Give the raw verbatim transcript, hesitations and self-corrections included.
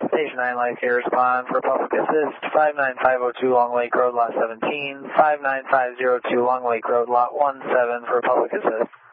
Station nine Life Care respond for public assist, five nine five oh two Long Lake Road, lot seventeen, five nine five oh two Long Lake Road, lot one seven for public assist.